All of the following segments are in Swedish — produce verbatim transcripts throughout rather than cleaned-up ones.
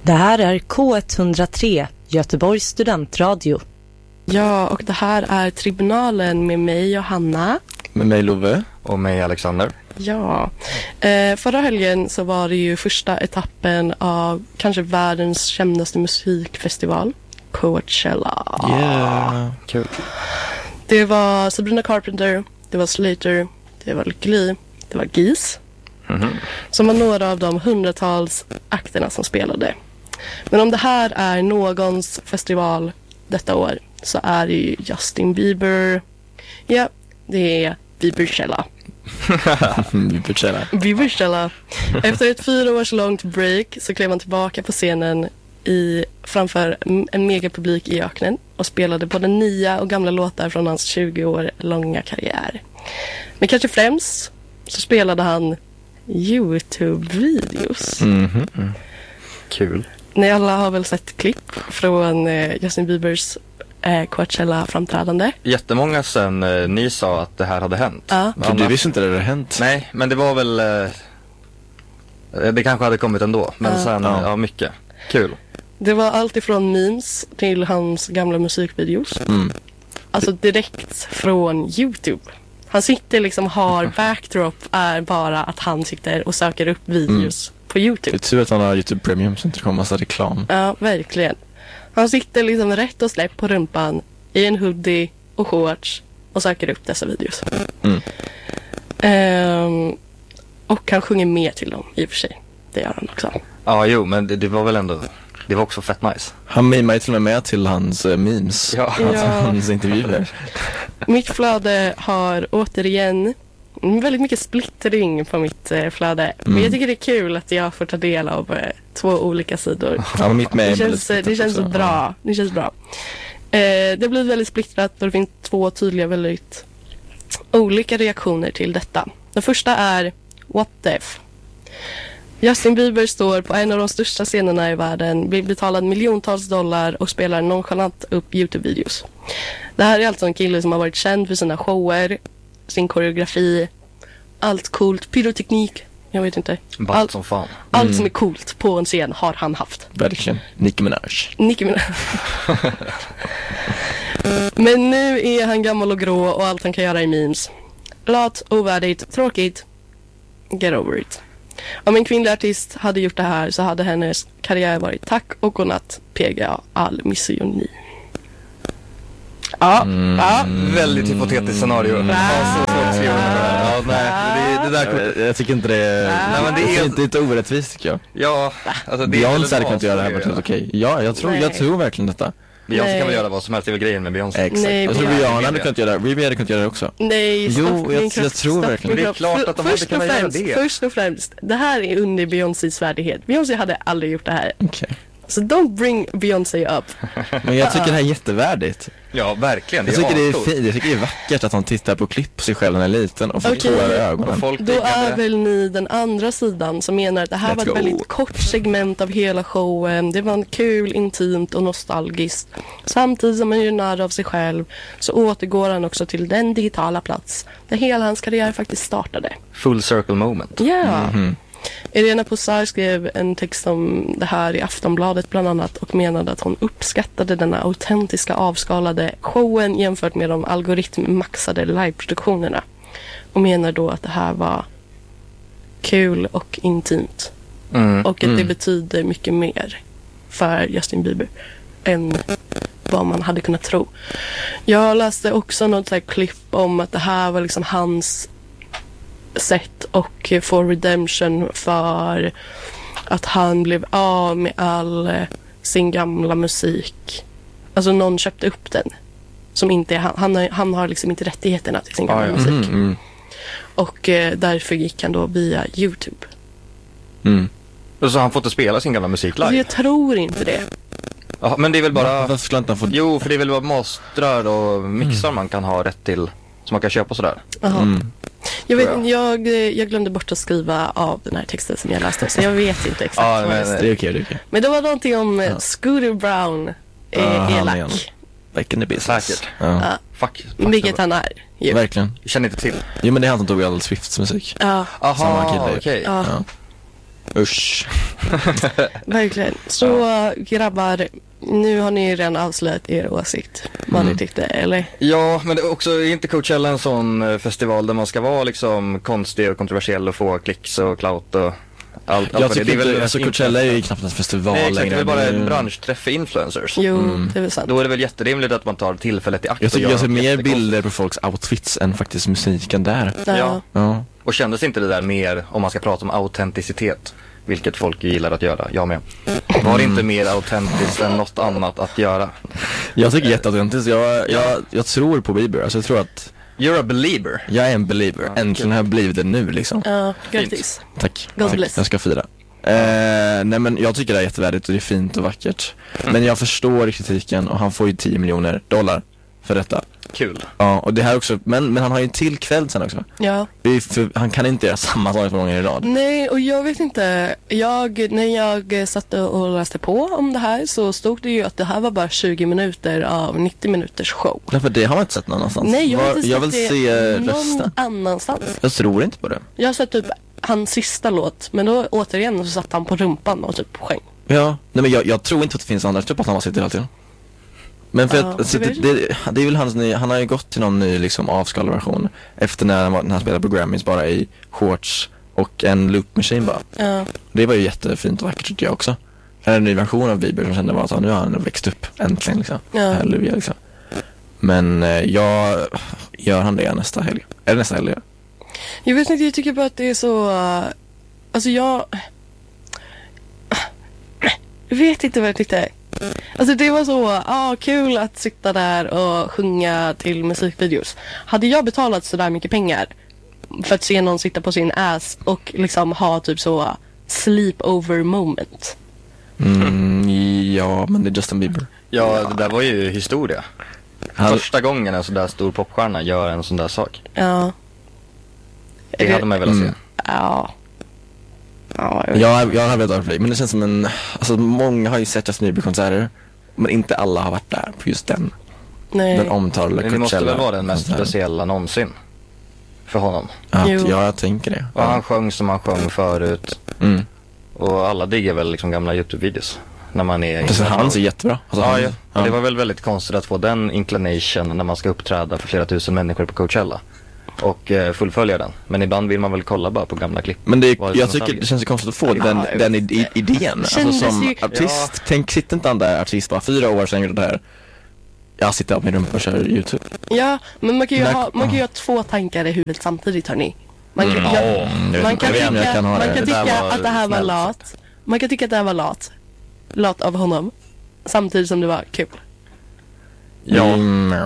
Det här är K ett noll tre, Göteborgs studentradio. Ja, och det här är Tribunalen med mig, Johanna. Med mig, Love. Och mig, Alexander. Ja, eh, förra helgen så var det ju första etappen av kanske världens kändaste musikfestival, Coachella. Yeah, kul. Det var Sabrina Carpenter, det var Slater, det var Lykke Li, det var Geese. Mm-hmm. Som var några av de hundratals akterna som spelade. Men om det här är någons festival detta år så är det ju Justin Bieber. Ja, det är Bieberchella. Bieberchella. Bieberchella. Efter ett fyra års långt break så klev han tillbaka på scenen i, framför en megapublik i öknen och spelade både nya och gamla låtar från hans tjugo år långa karriär. Men kanske främst så spelade han YouTube-videos. Mm-hmm. Mm. Kul. Ni alla har väl sett klipp från eh, Justin Biebers eh, Coachella-framträdande? Jättemånga sen eh, ni sa att det här hade hänt. Ja. För du visste inte det hade hänt. Nej, men det var väl... Eh, det kanske hade kommit ändå. Men ja. sen, ja. ja, mycket. Kul. Det var allt ifrån memes till hans gamla musikvideos. Mm. Alltså direkt från YouTube. Han sitter liksom, har backdrop är bara att han sitter och söker upp videos mm. på YouTube. Det är tur att han har YouTube Premium så inte det kommer massa reklam. Ja, verkligen. Han sitter liksom rätt och släpp på rumpan i en hoodie och shorts och söker upp dessa videos. Mm. Ehm, och han sjunger mer till dem i och för sig. Det gör han också. Ja, jo, men det, det var väl ändå... Det var också fett nice. Han mimade till och med med till hans uh, memes. Ja. Alltså, hans intervjuer. Mitt flöde har återigen väldigt mycket splittring på mitt eh, flöde. Mm. Men jag tycker det är kul att jag får ta del av eh, två olika sidor. Ja, mitt med det känns, det känns bra. Ja. Det känns bra. Eh, det blir väldigt splittrat och det finns två tydliga, väldigt olika reaktioner till detta. Den första är what the f. Justin Bieber står på en av de största scenerna i världen, blir betalad miljontals dollar och spelar nonchalant upp YouTube-videos. Det här är alltså en kille som har varit känd för sina shower, sin koreografi, allt coolt, pyroteknik, jag vet inte. Allt som fan. Allt Mm. som är coolt på en scen har han haft. Verkligen. Nicki Minaj. Nicki Minaj. Men nu är han gammal och grå och allt han kan göra är memes. Lat, ovärdigt, tråkigt. Get over it. Om en kvinnlig artist hade gjort det här så hade hennes karriär varit tack och godnatt, P G A, all misogyni. Ja, Mm. ja. Väldigt hypotetiskt scenario. Mm. Ja, så svårt att skriva. Ja, nej, det, det där... Jag, jag tycker inte det är... Nej, men det är- det är inte, inte orättvist tycker jag. Ja, alltså det är Beyoncé hade väl kunnat göra det här vad på som ett okej. Ja, jag tror, Nej. jag tror verkligen detta. Beyoncé kan Nej. väl göra vad som helst, det är väl grejen med Beyoncé. Exakt. Nej, jag tror Rihanna Rihanna hade kunnat göra det. Rihanna hade kunnat göra det också. Nej, stopp Jo, jag- min kropp, jag tror stopp verkligen. min Det är kropp. klart att de hade Först kunnat och göra främst, det. Först och främst, det här är under Beyoncés värdighet. Beyoncé hade aldrig gjort det här. Okej. Så don't bring Beyoncé up. Men jag tycker det här är jättevärdigt. Ja, verkligen. Jag tycker det är ascoolt. fint. Jag tycker det är vackert att han tittar på klipp på sig själv när han är liten och får Okej. tårar i Och ögonen. folk Då diggar är det. väl ni den andra sidan som menar att det här Let's var ett go. väldigt kort segment av hela showen. Det var en kul, intimt och nostalgiskt. Samtidigt som han gör narr av sig själv så återgår han också till den digitala plats där hela hans karriär faktiskt startade. Full circle moment. Ja. Mhm. Irena Posar skrev en text om det här i Aftonbladet bland annat och menade att hon uppskattade denna autentiska avskalade showen jämfört med de algoritmmaxade liveproduktionerna. Och menar då att det här var kul och intimt. Mm. Och att det Mm. betyder mycket mer för Justin Bieber än vad man hade kunnat tro. Jag läste också något så här klipp om att det här var liksom hans sätt och få redemption för att han blev av med all eh, sin gamla musik. Alltså någon köpte upp den som inte är han. Han har, han har liksom inte rättigheterna till sin gamla Ah, ja. musik. Mhm, mm. Och eh, därför gick han då via YouTube. Mm. Och så han får inte spela sin gamla musik Alltså live. jag tror inte det. Ja, men det är väl bara... Varför skulle inte han få... Jo, för det är väl bara mastrar och mixar man kan ha rätt till. Som man kan köpa sådär. Jaha. Mm. Jag, vet, Tror jag, jag glömde bort att skriva av den här texten som jag läste. Så jag vet inte exakt Ja, vad men- det stod. Det är okej, det är okej. Men det var någonting om ja. Ja. Scooter Brown är Ja, han elak. igen. Back in the business. Säkert. Ja. Ja. Fuck. Vilket han är. Jo. Verkligen. Jag känner inte till. Jo men det är han som tog all Swifts musik. Ja. Aha, Samma kille. okej. Ja. Ja. Usch. Verkligen. Så grabbar, nu har ni redan avslöjat er åsikt. Vad Mm. ni tyckte, eller? Ja, men det är också är inte Coachella en sån eh, festival där man ska vara liksom konstig och kontroversiell och få klicks och clout och allt, allt Jag vad det. tycker Det är väl inte, alltså Coachella är ju knappt en festival Nej, exakt, det är längre. väl bara Det är- en branschträff för influencers. Jo, Mm. det är väl sant. Då är det väl jätterimligt att man tar tillfället i akt Jag och tycker gör jag ser något mer jättekonstigt. bilder på folks outfits än faktiskt musiken där. Ja. Ja. Och kändes inte det där mer, om man ska prata om autenticitet, vilket folk gillar att göra, jag med. Var det inte mer autentiskt än något annat att göra? Jag tycker jätteautentiskt. Jag, jag, jag tror på Bieber. Alltså jag tror att You're a believer. jag är en believer. Äntligen har jag blivit det nu liksom. Ja, grattis. Tack. God Tack. bless. Jag ska fira. Eh, nej men jag tycker det är jättevärdigt och det är fint och vackert. Men jag förstår kritiken och han får ju tio miljoner dollar för detta. Kul. Ja, och det här också, men, men han har ju en till kväll sen också. Ja. Det är för, han kan inte göra samma sak två gånger i rad. Nej, och jag vet inte. Jag, när jag satt och läste på om det här så stod det ju att det här var bara tjugo minuter av nittio minuters show. Nej, för det har man inte sett någon annanstans. Nej, jag har Var, inte jag sett vill det se någon rösten. annanstans. Jag tror inte på det. Jag har sett typ hans sista låt, men då återigen så satt han på rumpan och typ sjöng. Ja, nej men jag, jag tror inte att det finns andra. Jag tror på att han bara sitter hela tiden. Men för Ja, att, alltså, det det, det, det är väl hans ny, han har ju gått till någon ny liksom avskalad version. Efter när han, var, när han spelade på Grammys bara i shorts och en loop machine bara. Ja. Det var ju jättefint och vackert tycker jag också. En ny version av Bieber som kände bara att nu har han växt upp äntligen liksom. Ja. Halleluja liksom. Men eh, jag gör han det nästa helg. Eller nästa helg. Jag vet inte, jag tycker bara att det är så... uh, Alltså jag... Jag vet inte vad jag tyckte. Alltså det var så ah, kul att sitta där och sjunga till musikvideos. Hade jag betalat så där mycket pengar för att se någon sitta på sin ass och liksom ha typ så sleepover moment. Mm, ja, men det är Justin Bieber. Ja, det där var ju historia. Han, Första gången en sån där stor popstjärna gör en sån där sak. Ja. Det hade man velat se. Mm. Ja. Ja, jag vet. jag, jag har velat vara men det känns som en, alltså många har ju sett Justin Bieber-konserter. Men inte alla har varit där på just den. Nej. Den omtalade Men det måste väl vara den mest konserten. speciella någonsin för honom. Ja, Jo. ja, jag tänker det. Och han sjöng som han sjöng förut. Mm. Och alla diggar väl liksom gamla YouTube-videos när man är... Precis, han är jättebra. Alltså, Ja, han, ja. ja. Det var väl väldigt konstigt att få den inclination när man ska uppträda för flera tusen människor på Coachella. Och eh, fullfölja den. Men ibland vill man väl kolla bara på gamla klipp. Men det, Var det jag så tycker nostalgiskt? det känns ju konstigt att få Ja, den, jag den vet i, i, idén. Alltså Kändes som ju- artist, Ja. tänk, sitter inte han där artist bara fyra år sedan gjorde det här. Jag sitter upp med rumpa och kör YouTube. Ja, men man kan ju När- ha, man kan ju ha två tankar i huvudet samtidigt, hörni. Man kan, Mm, jag, ja, jag vet man inte. kan Jag vet inte om tycka, jag kan ha man det. kan Det där tycka var att det här var snällt. lat. Man kan tycka att det här var lat. Lat av honom. Samtidigt som det var kul. Ja. Mm.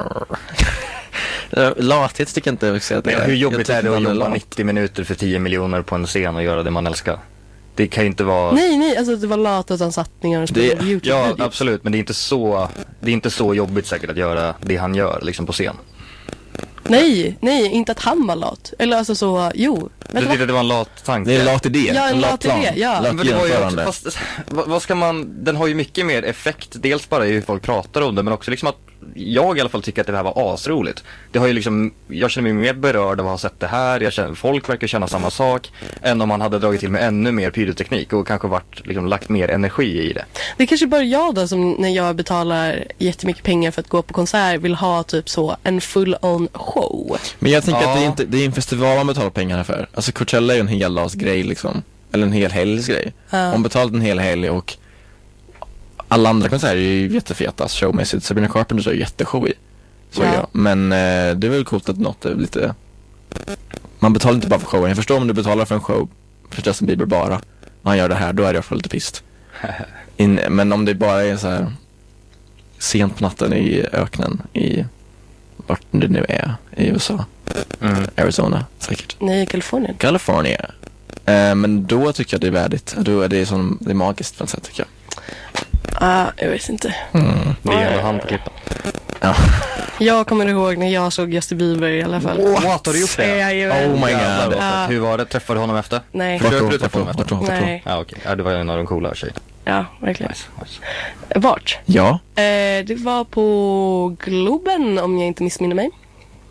Lathet tycker jag inte jag vill säga att det Men är. hur Jag jobbigt tycker är det att han jobba lat. nittio minuter för tio miljoner på en scen och göra det man älskar? Det kan ju inte vara... Nej, nej, alltså det var lat utan satsningar och Det- spelade Ja, YouTube-videos. absolut, men det är inte så det är inte så jobbigt säkert att göra det han gör liksom på scen. Nej, nej, inte att han var lat. Eller alltså så, jo. Du Vet du tyckte vad? det var en lat tanke? Det är en lat idé. Ja, en lat plan. idé, ja. Lat Men det var ju också, genomförande. fast, vad, vad ska man, den har ju mycket mer effekt, dels bara i hur folk pratar om det, men också liksom att jag i alla fall tycker att det här var asroligt. Det har ju liksom, jag känner mig mer berörd av att ha sett det här, jag känner, folk verkar känna samma sak, än om man hade dragit till med ännu mer pyroteknik och kanske varit, liksom, lagt mer energi i det. Det är kanske bara jag då som när jag betalar jättemycket pengar för att gå på konsert vill ha typ så en full-on show. Men jag tänker Ja. att det är, inte, det är en festival man betalar pengarna för. Alltså Coachella är ju en heldagsgrej liksom. Eller en hel helgsgrej. Ja. Om betalat en hel helg och alla andra konserter är ju jättefeta showmässigt. Sabrina Carpenter så är ju jätteshow i. Så Ja. ja. Men eh, det är väl coolt att något är lite... Man betalar inte bara för showen. Jag förstår om du betalar för en show för Justin Bieber bara. Och han gör det här, då är jag för lite pist. In, men om det bara är så här sent på natten i öknen i vart det nu är i U S A. Mm. Arizona säkert. Nej, Kalifornien. California. Eh, men då tycker jag det är värdigt. Då är det som det är magiskt på något sätt tycker jag. Ah, jag vet inte. Mm. Det är ändå han på klippen. Ja. Jag kommer ihåg när jag såg Justin Bieber i alla fall. What, har du gjort det? Jajamän. Oh my Jävlar, god. vad Ja. fett. Hur var det? Träffade du honom efter? Nej. Försökte Vart du då? träffa honom Vart efter? då? Vart då? Nej. Ja, okej. Ja, det var en av de coola tjejerna. Ja, verkligen. Nice, nice. Vart? Ja, Eh, det var på Globen om jag inte missminner mig.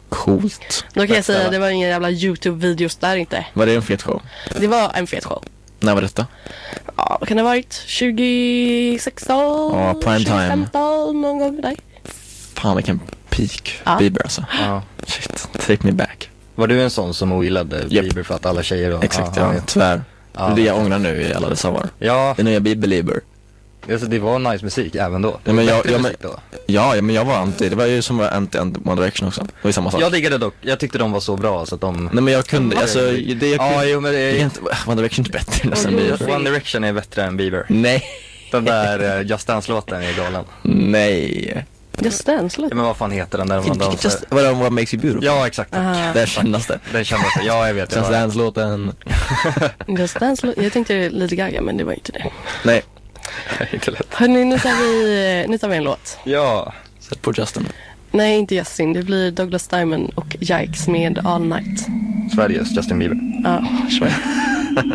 coolt. Då kan jag säga Ställa. att det var inga jävla YouTube-videos där inte. Var det en fet show? Det var en fet show. När var detta? Ja, vad kan det ha varit? tjugohundrasexton? Ja, prime time. tjugohundrafemton, någon gång där. Fan vilken peak Ja. Bieber alltså. Ja. Shit, take me back. Var du en sån som ogillade Yep. Bieber för att alla tjejer då? Exakt, ja. ja, tyvärr. Ja. Det jag ångrar nu i alla dessa år. Ja, Det nya Bieber. alltså, det var nice musik även då. Ja, men jag- Bättre jag- musik då. Ja, ja, men jag var anti. Det var ju som var anti One Direction också. Det var ju samma sak. Jag diggade dock, jag tyckte de var så bra så att de... Nej men jag kunde, alltså det jag Ja, kunde, jo men det det är är... inte, One Direction är inte bättre nästan Åh, Bieber. One Direction är bättre än Bieber. Nej, Den där uh, Just Dance-låten är galen. nej. Just Dance, Ja, men vad fan heter den där man dansar? Just, vadå, what makes you beautiful? Ja, exakt. Ah, Där kändes det. Den kändes det. Ja, jag vet. Jag Just bara... Dance-låten. Just Dance, jag tänkte Lady Gaga, men det var inte det. Nej, inte lätt. Hörrni, nu tar vi, nu tar vi en låt. Ja. sätt på Justin. Nej, inte Justin. Det blir Douglas Diamond och Yikes med All Night. Sveriges Justin Bieber. Ja, sure.